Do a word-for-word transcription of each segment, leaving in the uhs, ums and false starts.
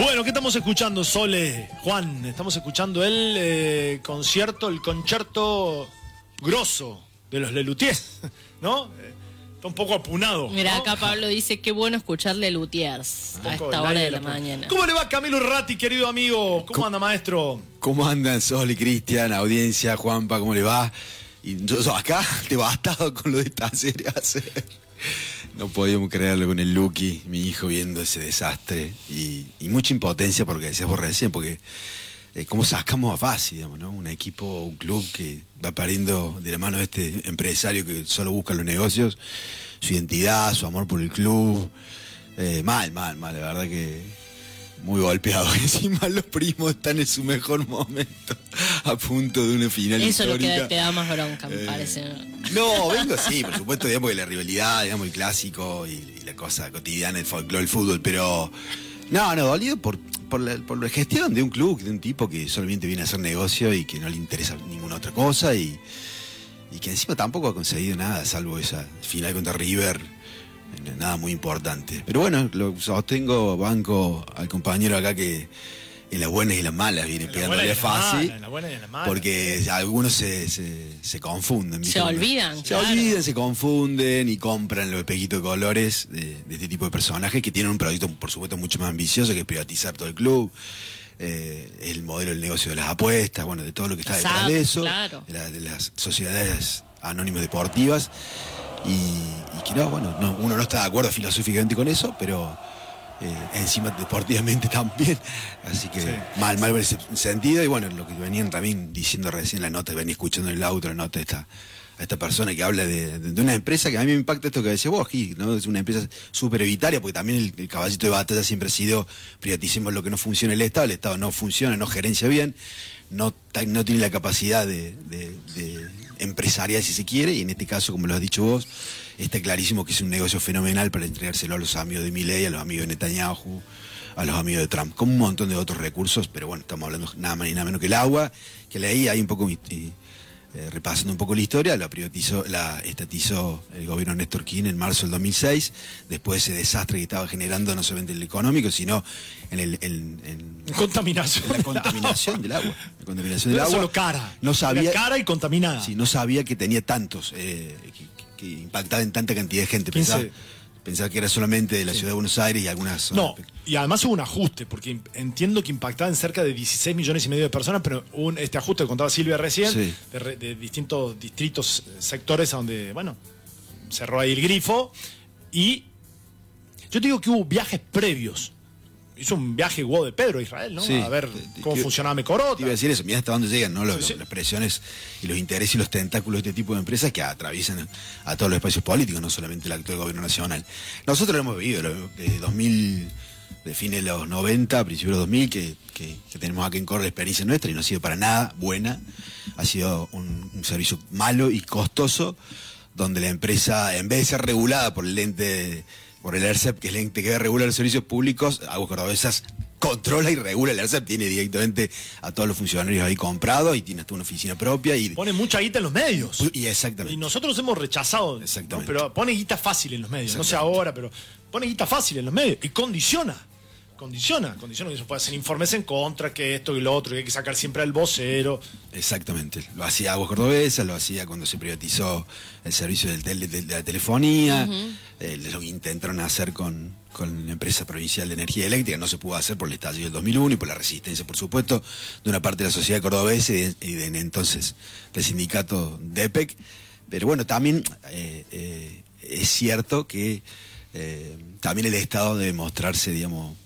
Bueno, ¿qué estamos escuchando, Sole? Juan, estamos escuchando el eh, concierto, el concierto grosso de los Lelutiers, ¿no? Eh, está un poco apunado. Mira, ¿no? acá Pablo dice, qué bueno escucharle Lutiers a esta hora de la mañana. ¿Cómo le va Camilo Ratti, querido amigo? ¿Cómo, ¿Cómo anda, maestro? ¿Cómo andan, Sole, Cristian, audiencia, Juanpa, cómo le va? Y yo, yo acá, devastado con lo de esta serie hacer. No podíamos creerlo con el Luqui, mi hijo, viendo ese desastre. Y, y mucha impotencia, porque decías vos recién, porque eh, cómo sacamos a Fassi, digamos, ¿no? Un equipo, un club que va pariendo de la mano de este empresario que solo busca los negocios, su identidad, su amor por el club. Eh, mal, mal, mal, la verdad que muy golpeado. Encima los primos están en su mejor momento, a punto de una final Eso histórica. es lo que te da más bronca, me eh, parece. No, vengo sí, por supuesto, digamos que la rivalidad, digamos, el clásico y, y la cosa cotidiana, el folclore, el fútbol, pero no, no, dolido por, por, la, por la gestión de un club, de un tipo que solamente viene a hacer negocio y que no le interesa ninguna otra cosa y, y que encima tampoco ha conseguido nada, salvo esa final contra River. Nada muy importante. Pero bueno, lo sostengo, banco al compañero acá que en las buenas y las malas viene pegándole fácil. Porque algunos se, se, se confunden. Se olvidan. Se claro. olvidan, se confunden y compran los espejitos de colores de, de este tipo de personajes que tienen un proyecto, por supuesto, mucho más ambicioso, que es privatizar todo el club. Eh, el modelo del negocio de las apuestas, bueno, de todo lo que está detrás de eso, claro. de, la, de las sociedades anónimas deportivas. Y, y que no, bueno, no, uno no está de acuerdo filosóficamente con eso, pero eh, encima deportivamente también. Así que sí. mal, mal en ese sentido. Y bueno, lo que venían también diciendo recién la nota, venía escuchando en el auto la nota de esta, esta persona que habla de, de, de una empresa que a mí me impacta esto que decía vos, Gil, ¿no? Es una empresa súper evitaria, porque también el, el caballito de batalla siempre ha sido privaticemos lo que no funciona el Estado, el Estado no funciona, no gerencia bien, no, no tiene la capacidad de, de, de empresarial si se quiere, y en este caso, como lo has dicho vos, está clarísimo que es un negocio fenomenal para entregárselo a los amigos de Milei, a los amigos de Netanyahu, a los amigos de Trump, con un montón de otros recursos, pero bueno, estamos hablando nada más ni nada menos que el agua, que leí ahí un poco, eh, eh, repasando un poco la historia, la privatizó, la estatizó el gobierno de Néstor Kirchner en marzo del dos mil seis, después de ese desastre que estaba generando no solamente en el económico, sino en el en, en, contaminación, en la contaminación del agua. La contaminación no del agua. Solo cara. No sabía. Era cara y contaminada. Sí, no sabía que tenía tantos, eh, que, que impactaba en tanta cantidad de gente. Pensaba, pensaba que era solamente de la sí. ciudad de Buenos Aires y algunas zonas. No, y además hubo un ajuste, porque entiendo que impactaba en cerca de dieciséis millones y medio de personas, pero hubo un, este ajuste que contaba Silvia recién, sí. de, de distintos distritos, sectores a donde, bueno, cerró ahí el grifo. Y yo te digo que hubo viajes previos. Hizo un viaje Guado de Pedro a Israel, ¿no? Sí, a ver te, te, cómo te, funcionaba Mecorota. Te iba a decir eso, mira hasta dónde llegan, ¿no? Los, sí, sí. Las presiones y los intereses y los tentáculos de este tipo de empresas que atraviesan a todos los espacios políticos, no solamente el actual gobierno nacional. Nosotros lo hemos vivido de dos mil, de fines de los noventa, principios de los dos mil, que, que, que tenemos acá en Córdoba la experiencia nuestra y no ha sido para nada buena. Ha sido un, un servicio malo y costoso, donde la empresa, en vez de ser regulada por el ente, por el E R C E P, que es el ente que regula los servicios públicos, Aguas Cordobesas controla y regula el E R C E P, tiene directamente a todos los funcionarios ahí comprados y tiene hasta una oficina propia. Y pone mucha guita en los medios. Y exactamente. Y nosotros hemos rechazado. Exactamente. ¿no? Pero pone guita fácil en los medios. No sé ahora, pero pone guita fácil en los medios. Y condiciona. Condiciona. Condiciona que se puede hacer informes en contra, que esto y lo otro, que hay que sacar siempre al vocero. Exactamente. Lo hacía Aguas Cordobesas, lo hacía cuando se privatizó el servicio del tele, de, de la telefonía. Uh-huh. eh, lo que intentaron hacer con, con la empresa provincial de energía eléctrica no se pudo hacer por el estallido del dos mil uno y por la resistencia, por supuesto, de una parte de la sociedad cordobesa y de, y de entonces del sindicato D E P E C. Pero bueno, también eh, eh, es cierto que eh, también el Estado debe mostrarse, digamos,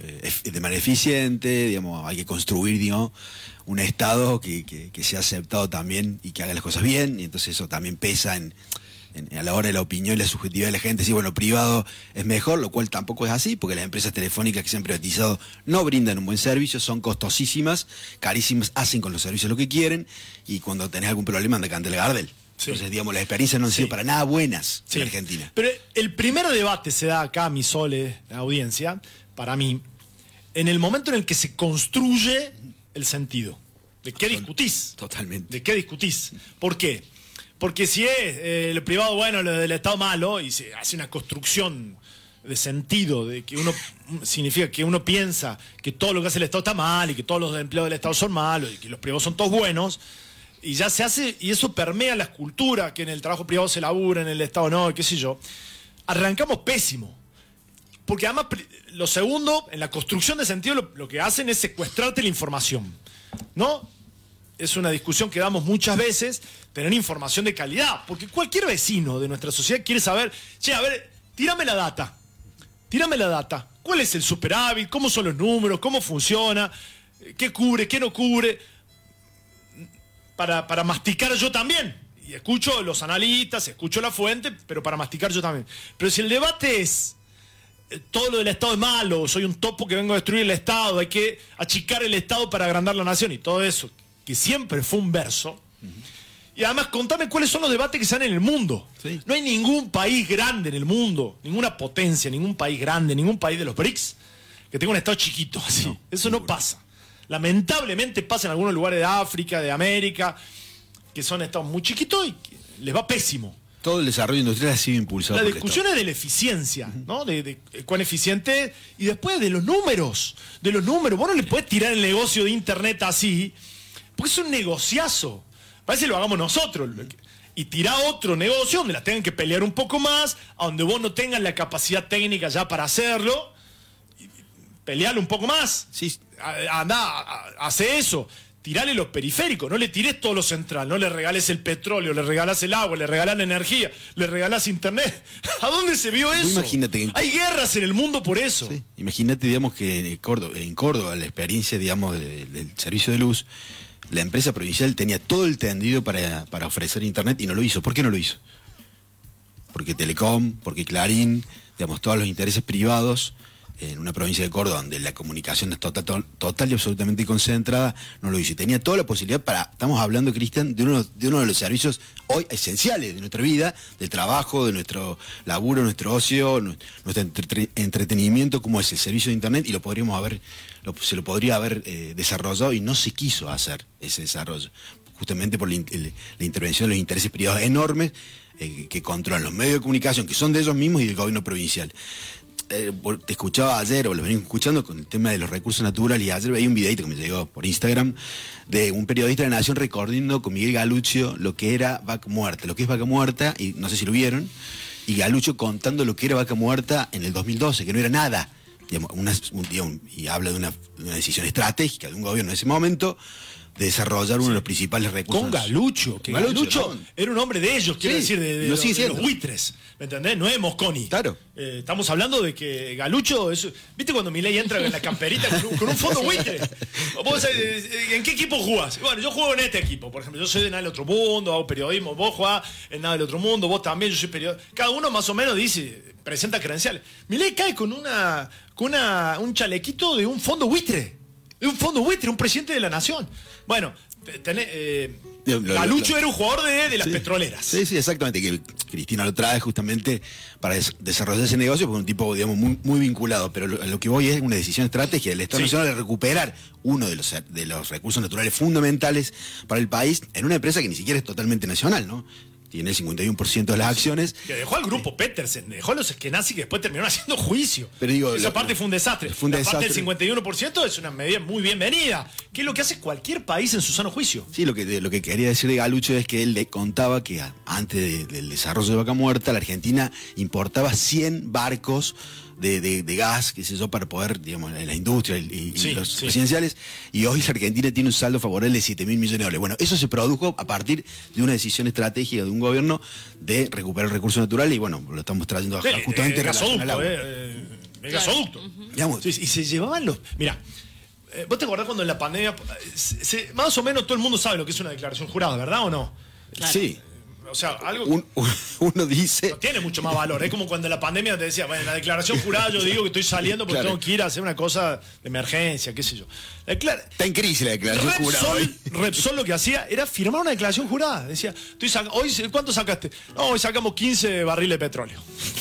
de manera eficiente, digamos, hay que construir, digamos, un Estado que, que, que sea aceptado también y que haga las cosas bien, y entonces eso también pesa en, en, a la hora de la opinión y la subjetividad de la gente. Sí, bueno, privado es mejor, lo cual tampoco es así, porque las empresas telefónicas que se han privatizado no brindan un buen servicio, son costosísimas, carísimas, hacen con los servicios lo que quieren, y cuando tenés algún problema anda cante el Gardel. Sí. Entonces, digamos, las experiencias no han sido sí. para nada buenas sí. en Argentina. Pero el primer debate se da acá, mi Sole, la audiencia, para mí, en el momento en el que se construye el sentido. ¿De qué discutís? Totalmente. ¿De qué discutís? ¿Por qué? Porque si es eh, el privado bueno, lo del Estado malo, y se hace una construcción de sentido, de que uno significa que uno piensa que todo lo que hace el Estado está mal y que todos los empleados del Estado son malos y que los privados son todos buenos, y ya se hace, y eso permea las culturas, que en el trabajo privado se labura, en el Estado no, qué sé yo, arrancamos pésimo. Porque además, lo segundo, en la construcción de sentido, lo, lo que hacen es secuestrarte la información, ¿no? Es una discusión que damos muchas veces, tener información de calidad, porque cualquier vecino de nuestra sociedad quiere saber, che, a ver, tírame la data, tírame la data, ¿cuál es el superávit? ¿Cómo son los números? ¿Cómo funciona? ¿Qué cubre? ¿Qué no cubre? Para, para masticar yo también. Y escucho los analistas, escucho la fuente, pero para masticar yo también. Pero si el debate es todo lo del Estado es malo, soy un topo que vengo a destruir el Estado, hay que achicar el Estado para agrandar la nación y todo eso, que siempre fue un verso. Uh-huh. Y además contame cuáles son los debates que se dan en el mundo. Sí. No hay ningún país grande en el mundo, ninguna potencia, ningún país grande, ningún país de los B R I C S que tenga un Estado chiquito así. No, eso no pasa. Lamentablemente pasa en algunos lugares de África, de América, que son estados muy chiquitos y les va pésimo. Todo el desarrollo industrial ha sido impulsado. La discusión es de la eficiencia, ¿no? De, de, de cuán eficiente, y después de los números, de los números. Vos no le podés tirar el negocio de Internet así, porque es un negociazo. Parece que lo hagamos nosotros. Y tirar otro negocio donde la tengan que pelear un poco más, a donde vos no tengas la capacidad técnica ya para hacerlo, y pelearlo un poco más. Sí. Andá, hace eso. Tirale los periféricos, no le tires todo lo central, no le regales el petróleo, le regalas el agua, le regalas la energía, le regalas internet. ¿A dónde se vio eso? Imagínate que... Hay guerras en el mundo por eso. Sí. Imagínate, digamos, que en Córdoba, en Córdoba, la experiencia, digamos, de, del servicio de luz, la empresa provincial tenía todo el tendido para, para ofrecer internet y no lo hizo. ¿Por qué no lo hizo? Porque Telecom, porque Clarín, digamos, todos los intereses privados en una provincia de Córdoba donde la comunicación es total, total y absolutamente concentrada, no lo hizo. Y tenía toda la posibilidad para, estamos hablando, Cristian, de uno, de uno de los servicios hoy esenciales de nuestra vida, del trabajo, de nuestro laburo, nuestro ocio, nuestro entre, entretenimiento, como es el servicio de internet, y lo podríamos haber, lo, se lo podría haber eh, desarrollado, y no se quiso hacer ese desarrollo, justamente por la, el, la intervención de los intereses privados enormes eh, que controlan los medios de comunicación, que son de ellos mismos, y del gobierno provincial. Eh, te escuchaba ayer, o lo venía escuchando con el tema de los recursos naturales, y ayer veía un videito que me llegó por Instagram de un periodista de la Nación recordando con Miguel Galuccio lo que era Vaca Muerta, lo que es Vaca Muerta, y no sé si lo vieron, y Galuccio contando lo que era Vaca Muerta en el dos mil doce, que no era nada, digamos, una, un, digamos, y habla de una, de una decisión estratégica de un gobierno en ese momento, de desarrollar uno sí. de los principales recursos. Con Galuccio, que Galuccio, Galuccio no. era un hombre de ellos, quiero sí, decir, de, de, no, de, sí, de los buitres, ¿me entendés? No es Mosconi. Claro. Eh, estamos hablando de que Galuccio, es, ¿viste cuando Milei entra en la camperita con un, con un fondo buitre? ¿Vos ¿En qué equipo jugás? Bueno, yo juego en este equipo, por ejemplo, yo soy de Nada del Otro Mundo, hago periodismo, vos jugás en Nada del Otro Mundo, vos también, yo soy periodista. Cada uno más o menos dice, presenta credenciales. Milei cae con una, con una, un chalequito de un fondo buitre, de un fondo buitre, un presidente de la nación. Bueno, Tené, eh, Galuccio era un jugador de, de las sí, petroleras. Sí, sí, exactamente, que Cristina lo trae justamente para des desarrollar ese negocio, porque es un tipo, digamos, muy, muy vinculado, pero lo, lo que voy es una decisión estratégica del Estado sí. Nacional de recuperar uno de los, de los recursos naturales fundamentales para el país en una empresa que ni siquiera es totalmente nacional, ¿no? Tiene el cincuenta y uno por ciento de las acciones. Que dejó al grupo sí. Petersen, dejó a los Eskenazi, que después terminaron haciendo juicio. Pero digo, esa la, parte fue un desastre. Fue un la desastre. parte del cincuenta y uno por ciento es una medida muy bienvenida, que es lo que hace cualquier país en su sano juicio. Sí, lo que, de, lo que quería decir de Galuccio es que él le contaba que a, antes de, del desarrollo de Vaca Muerta, la Argentina importaba cien barcos De, de, de gas, qué sé yo, para poder, digamos, en la industria y, y sí, los sí. residenciales, y hoy la Argentina tiene un saldo favorable de siete mil millones de dólares. Bueno, eso se produjo a partir de una decisión estratégica de un gobierno de recuperar recursos naturales, y bueno, lo estamos trayendo sí, justamente eh, en relación al agua. Eh, eh, el gasoducto. Uh-huh. Digamos, sí, y se llevaban los... Mira, eh, ¿vos te acordás cuando en la pandemia, se, se, más o menos todo el mundo sabe lo que es una declaración jurada, ¿verdad o no? Claro. Sí. O sea, algo... Un, un, uno dice... No tiene mucho más valor. Es como cuando en la pandemia te decía, bueno, en la declaración jurada yo digo que estoy saliendo porque claro. tengo que ir a hacer una cosa de emergencia, qué sé yo. La declara... Está en crisis la declaración Repsol, jurada. Hoy. Repsol lo que hacía era firmar una declaración jurada. Decía, estoy sac... hoy ¿cuánto sacaste? No, hoy sacamos quince barriles de petróleo.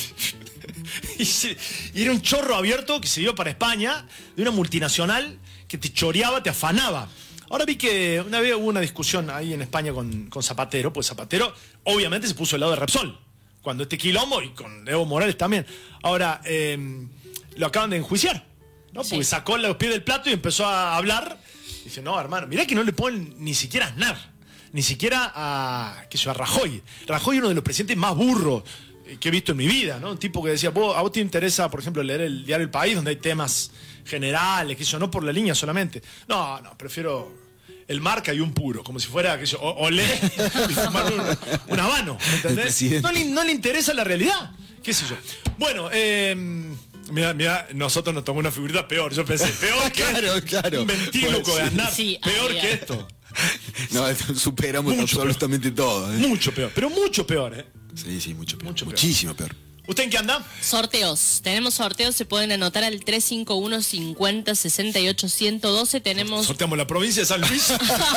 y, se... y era un chorro abierto que se dio para España, de una multinacional que te choreaba, te afanaba. Ahora vi que una vez hubo una discusión ahí en España con, con Zapatero, pues Zapatero obviamente se puso al lado de Repsol, cuando este quilombo, y con Evo Morales también. Ahora, eh, lo acaban de enjuiciar, ¿no? Sí. Porque sacó los pies del plato y empezó a hablar. Y dice, no, hermano, mirá que no le ponen ni siquiera a Aznar, ni siquiera a, qué sé yo, a Rajoy. Rajoy es uno de los presidentes más burros que he visto en mi vida, ¿no? Un tipo que decía, vos, a vos te interesa, por ejemplo, leer el diario El País, donde hay temas generales, qué sé yo, no por la línea solamente. No, no, prefiero el Marca y un puro, como si fuera, qué sé yo, o, o leer y fumar un, un habano, ¿entendés? No le, no le interesa la realidad, qué sé yo. Bueno, eh, mira, mira, nosotros nos tomamos una figurita peor, yo pensé, peor que claro, claro. un ventríloco Pues, de Aznar, sí, peor ay, que ay. esto. No, superamos Mucho absolutamente todo. ¿eh? Mucho peor, pero mucho peor, ¿eh? Sí, sí, mucho peor. Mucho peor. Muchísimo peor. ¿Usted en qué anda? Sorteos. Tenemos sorteos, se pueden anotar al tres cinco uno, cincuenta, sesenta y ocho, ciento doce. Tenemos... Sorteamos la provincia de San Luis.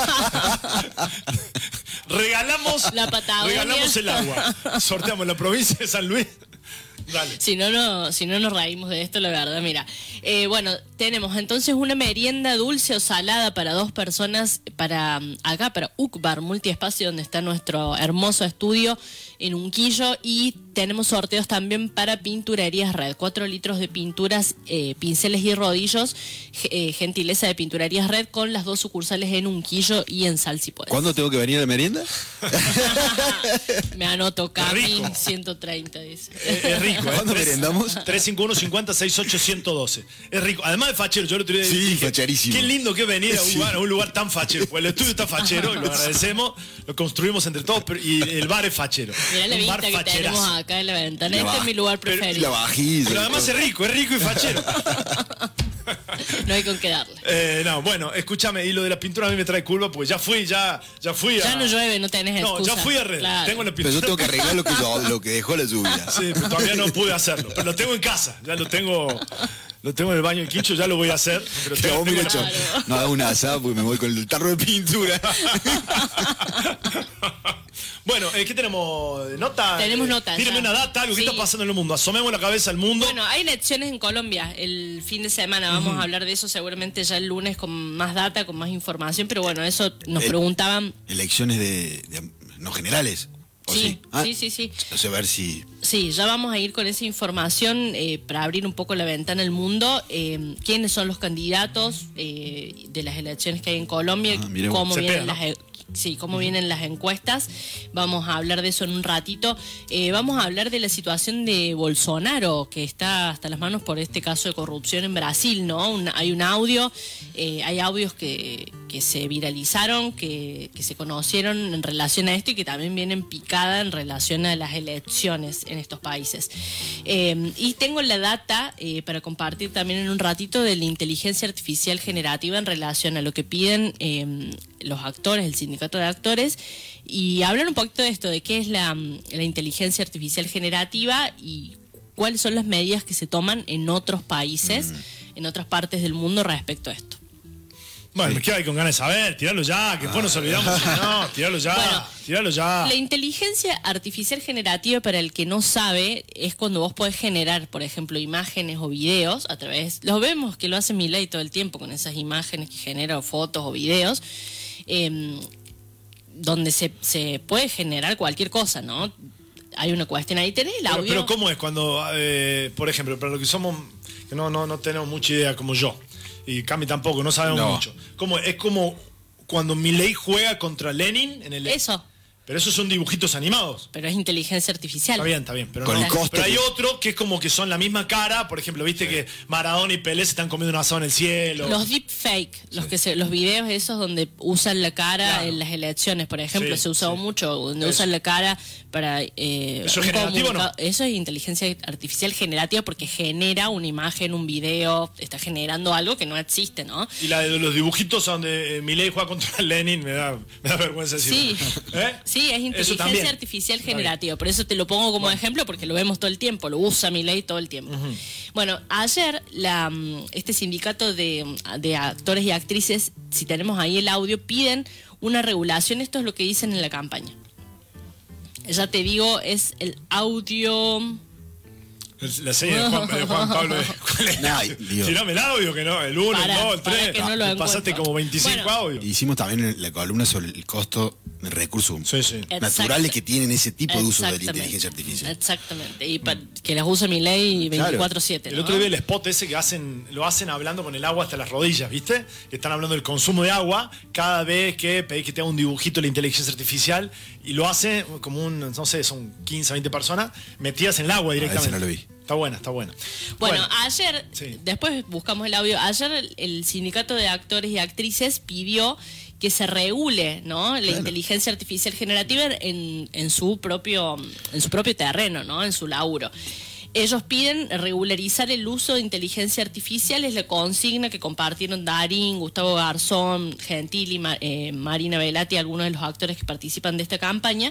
Regalamos La Patagonia. Regalamos el agua. Sorteamos la provincia de San Luis. Dale. Si no, no, si no nos reímos de esto, la verdad, mira. Eh, bueno, tenemos entonces una merienda dulce o salada para dos personas, para acá, para Ucbar, multiespacio, donde está nuestro hermoso estudio en Unquillo. Y tenemos sorteos también para Pinturerías Red. Cuatro litros de pinturas, eh, pinceles y rodillos, eh, gentileza de Pinturerías Red, con las dos sucursales en Unquillo y en Sal, si puedes. ¿Cuándo tengo que venir a la merienda? Me anoto, Cami, Rico. ciento treinta, dice. Es, es rico, ¿eh? ¿Cuándo merendamos? tres cinco uno, cincuenta, sesenta y ocho, ciento doce. Es rico. Además de fachero, yo el otro día Sí, dije, facherísimo. qué lindo que es venir a un, Sí. lugar, a un lugar tan fachero. Pues el estudio está fachero, y lo agradecemos, lo construimos entre todos, pero, y el bar es fachero. Mirá la un bar vista que tenemos acá en la ventana. La Este ba- es mi lugar pero- Y preferido. la bajilla. Pero además es rico, es rico y fachero. No hay con qué darle. Eh, no, bueno, escúchame, y lo de la pintura a mí me trae culpa, porque ya fui, ya, ya fui a... Ya no llueve, no tenés No, excusa. ya fui a Red, Claro. tengo la Pero pintura. yo tengo que arreglar lo que, yo- lo que dejó la lluvia. Sí, pero todavía no pude hacerlo, pero lo tengo en casa, ya lo tengo, lo tengo en el baño del Quincho, ya lo voy a hacer. Pero Que tengo- vos me tengo- hecho. No hago una asada porque me voy con el tarro de pintura. Bueno, eh, ¿qué tenemos? ¿Nota? Tenemos Eh, notas, Tíreme ya. una data, algo que Sí. está pasando en el mundo. Asomemos la cabeza al mundo. Bueno, hay elecciones en Colombia el fin de semana. Vamos a hablar de eso seguramente ya el lunes con más data, con más información. Pero bueno, eso nos Eh, preguntaban. Elecciones de, de- no generales. ¿O Sí, Ah, sí, sí, sí. No sé, a ver si. Sí, ya vamos a ir con esa información eh, para abrir un poco la ventana al mundo. Eh, ¿Quiénes son los candidatos eh, de las elecciones que hay en Colombia? Ah, miremos. ¿Cómo Cepeda, vienen ¿no? las e- Sí, cómo vienen las encuestas. Vamos a hablar de eso en un ratito. Eh, vamos a hablar de la situación de Bolsonaro, que está hasta las manos por este caso de corrupción en Brasil, ¿no? Un- hay un audio, eh, hay audios que, que se viralizaron, que, que se conocieron en relación a esto y que también vienen picada en relación a las elecciones en estos países. Eh, y tengo la data eh, para compartir también en un ratito de la inteligencia artificial generativa en relación a lo que piden eh, los actores, el sindicato de actores, y hablar un poquito de esto, de qué es la, la inteligencia artificial generativa y cuáles son las medidas que se toman en otros países, en otras partes del mundo respecto a esto. Bueno, me quedo ahí con ganas de saber, tiralo ya, que después nos olvidamos. No, tiralo ya, Bueno, tiralo ya. La inteligencia artificial generativa, para el que no sabe, es cuando vos podés generar, por ejemplo, imágenes o videos a través... Los vemos que lo hace Milei todo el tiempo con esas imágenes que genera, o fotos o videos, eh, donde se, se puede generar cualquier cosa, ¿no? Hay una cuestión ahí, tenés el Pero, audio... pero ¿cómo es cuando, eh, por ejemplo, para los que somos, que no, no, no tenemos mucha idea como yo, y Cami tampoco, no sabemos No. mucho. ¿Cómo, es como cuando Milei juega contra Lenin en el... Eso, Pero esos son dibujitos animados. pero es inteligencia artificial. Está bien, está bien. Pero, Con no. el costo Pero hay que- otro que es como que son la misma cara. Por ejemplo, viste que Maradona y Pelé se están comiendo un asado en el cielo. Los deepfake, los que se, los videos esos donde usan la cara Claro. en las elecciones, por ejemplo, Sí, se ha usado sí. mucho, donde Eso. usan la cara para... eh, ¿Eso es un generativo o no? comunica- Eso es inteligencia artificial generativa porque genera una imagen, un video, está generando algo que no existe, ¿no? Y la de los dibujitos donde eh, Milei juega contra Lenin, me da, me da vergüenza decirlo. Sí, ¿Eh? sí, es Eso inteligencia también. artificial Está bien. generativa. Por eso te lo pongo como ejemplo, porque lo vemos todo el tiempo, lo usa Milei todo el tiempo. Bueno, ayer la, mm, este sindicato de, de actores y actrices, si tenemos ahí el audio, piden una regulación. Esto es lo que dicen en la campaña. Ya te digo, es el audio... El- La seña de Juan, de Juan Pablo. ¿Cuál es? Ay, Dios. Tirame el audio, que no, el uno, Pará, el dos, el pará tres. que no lo Pasaste encuentro. como veinticinco Bueno. audios. Hicimos también la columna sobre el costo recursos sí, sí. naturales que tienen ese tipo de uso de la Exactamente. inteligencia artificial. Exactamente. Y pa- que las use Milei veinticuatro siete. El ¿no? otro día el spot ese que hacen, lo hacen hablando con el agua hasta las rodillas, ¿viste? Están hablando del consumo de agua cada vez que pedís que te haga un dibujito de la inteligencia artificial y lo hace como un, no sé, son quince, veinte personas metidas en el agua directamente. Ah, ese no lo vi. Está buena, está buena. Bueno, bueno ayer, sí. después buscamos el audio, ayer el, el sindicato de actores y actrices pidió que se regule, ¿no? La claro. inteligencia artificial generativa en, en su propio, en su propio terreno, ¿no? En su laburo. Ellos piden regularizar el uso de inteligencia artificial, es la consigna que compartieron Darín, Gustavo Garzón, Gentili, eh, Marina Velati, algunos de los actores que participan de esta campaña.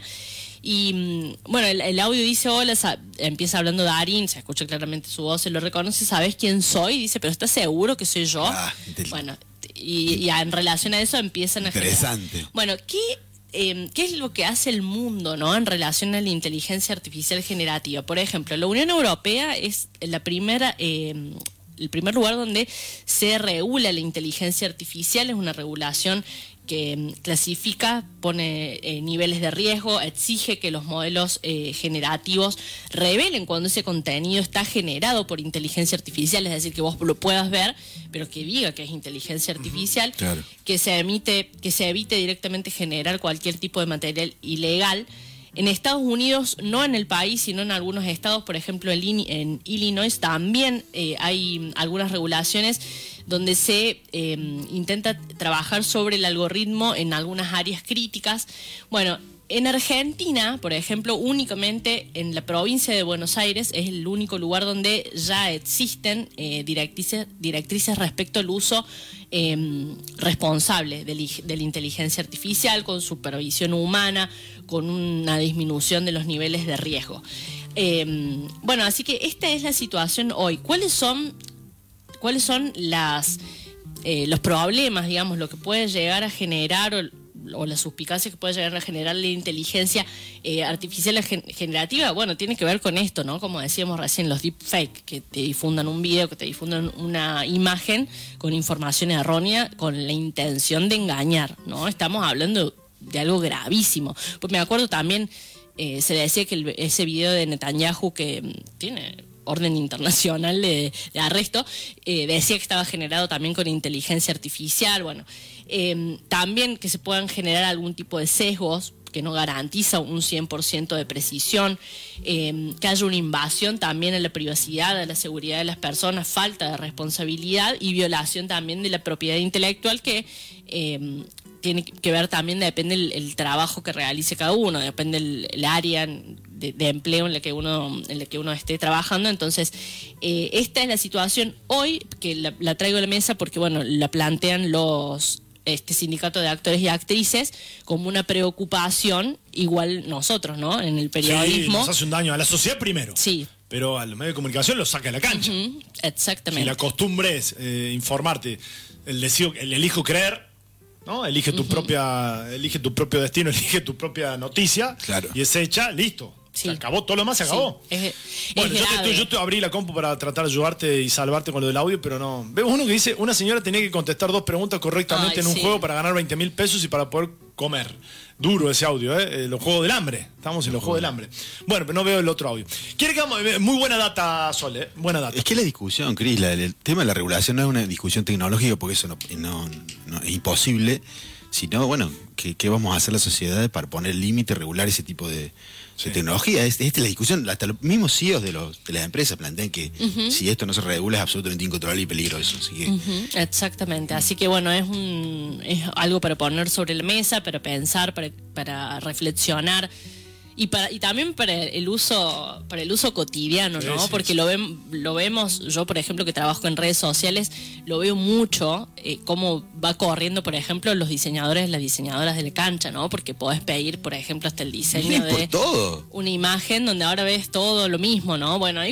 Y bueno, el, el audio dice, hola, empieza hablando Darín, se escucha claramente su voz, se lo reconoce, ¿sabes quién soy? Dice, pero ¿estás seguro que soy yo? Ah, bueno, y, y en relación a eso empiezan a... Interesante. Generar. Bueno, ¿qué... Eh, ¿qué es lo que hace el mundo, ¿no? En relación a la inteligencia artificial generativa? Por ejemplo, la Unión Europea es la primera, eh, el primer lugar donde se regula la inteligencia artificial, es una regulación que clasifica, pone eh, niveles de riesgo, exige que los modelos eh, generativos revelen cuando ese contenido está generado por inteligencia artificial, es decir, que vos lo puedas ver, pero que diga que es inteligencia artificial, uh-huh, claro. que se emite, que se evite directamente generar cualquier tipo de material ilegal. En Estados Unidos, no en el país, sino en algunos estados, por ejemplo en, en Illinois, también eh, hay algunas regulaciones donde se eh, intenta trabajar sobre el algoritmo en algunas áreas críticas. Bueno, en Argentina, por ejemplo, únicamente en la provincia de Buenos Aires es el único lugar donde ya existen eh, directrices, directrices respecto al uso eh, responsable de, de la inteligencia artificial, con supervisión humana, con una disminución de los niveles de riesgo. Eh, bueno, así que esta es la situación hoy. ¿Cuáles son, cuáles son las, eh, los problemas, digamos, lo que puede llegar a generar o, o la suspicacia que puede llegar a generar la inteligencia eh, artificial gen generativa? Bueno, tiene que ver con esto, ¿no? Como decíamos recién, los deepfake, que te difundan un video, que te difundan una imagen con información errónea, con la intención de engañar, ¿no? Estamos hablando de algo gravísimo. Pues me acuerdo también, eh, se le decía que el, ese video de Netanyahu, que mm, tiene orden internacional de, de arresto, eh, decía que estaba generado también con inteligencia artificial. Bueno, eh, también que se puedan generar algún tipo de sesgos que no garantiza un cien por ciento de precisión, eh, que haya una invasión también a la privacidad, a la seguridad de las personas, falta de responsabilidad y violación también de la propiedad intelectual, que eh, tiene que ver también, depende el, el trabajo que realice cada uno, depende el, el área de, de empleo en la que uno en la que uno esté trabajando. Entonces, eh, esta es la situación hoy, que la, la traigo a la mesa porque, bueno, la plantean los este sindicato de actores y actrices como una preocupación, igual nosotros, ¿no? En el periodismo. Sí, nos hace un daño a la sociedad primero. Sí. Pero a los medios de comunicación los saca a la cancha. Uh-huh, exactamente. Si la costumbre es eh, informarte, el, deseo, el elijo creer, ¿no? Elige tu uh-huh. propia, elige tu propio destino, elige tu propia noticia, claro. Y es hecha, listo. Sí. Se acabó, todo lo más se acabó. Sí. Es, bueno, es yo, te, yo te abrí la compu para tratar de ayudarte y salvarte con lo del audio, pero no. Vemos uno que dice, una señora tenía que contestar dos preguntas correctamente Ay, en un sí. juego para ganar veinte mil pesos y para poder comer. Duro ese audio, ¿eh? eh los juegos del hambre. Estamos en los juegos del hambre. Bueno, pero no veo el otro audio. ¿Quiere que vamos? Muy buena data, Sol, ¿eh? Buena data. Es que la discusión, Cris, la, el tema de la regulación no es una discusión tecnológica, porque eso no, no, no es imposible, sino, bueno, ¿qué, qué vamos a hacer la sociedad para poner límite, regular ese tipo de... Sí. De tecnología? Esta es, es la discusión, hasta los mismos C E Os de, los, de las empresas plantean que uh-huh. si esto no se regula es absolutamente incontrolable y peligroso. Así que... uh-huh. Exactamente, así que bueno, es un es algo para poner sobre la mesa, para pensar, para, para reflexionar y para y también para el uso para el uso cotidiano, ¿no? Sí, sí, porque sí. lo ven, lo vemos, yo por ejemplo que trabajo en redes sociales, lo veo mucho, eh, cómo va corriendo, por ejemplo, los diseñadores, las diseñadoras de la cancha, ¿no? Porque podés pedir, por ejemplo, hasta el diseño de todo. una imagen donde ahora ves todo lo mismo, ¿no? Bueno, hay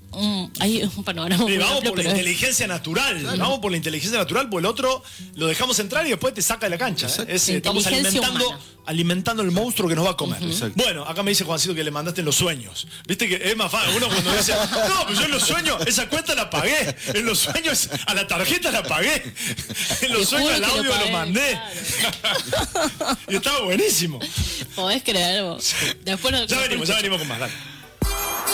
un, hay un panorama muy Sí, vamos amplio, por la pero es- inteligencia natural, claro. Vamos por la inteligencia natural, porque el otro lo dejamos entrar y después te saca de la cancha. ¿eh? Es, estamos alimentando, alimentando el monstruo que nos va a comer. Uh-huh. Bueno, acá me dice Juancito que le mandaste en los sueños. Viste que es más fácil. Uno cuando dice, no, pero yo en los sueños, esa cuenta la pagué. En los sueños, a la tarjeta la pagué. En los Te sueños juro el que lo audio lo, pagué, mandé. Y estaba buenísimo. podés creer vos. Después no- Ya venimos, ya venimos con más. Dale.